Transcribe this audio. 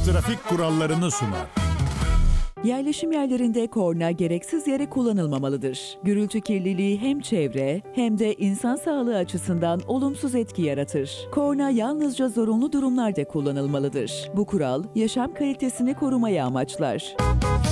trafik kurallarını sunar. Yerleşim yerlerinde korna gereksiz yere kullanılmamalıdır. Gürültü kirliliği hem çevre hem de insan sağlığı açısından olumsuz etki yaratır. Korna yalnızca zorunlu durumlarda kullanılmalıdır. Bu kural yaşam kalitesini korumayı amaçlar.